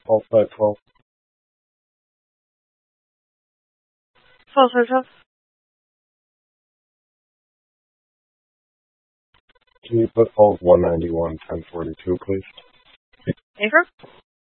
False 512. False 512. Can you put false 191, 1042, please? Affirm.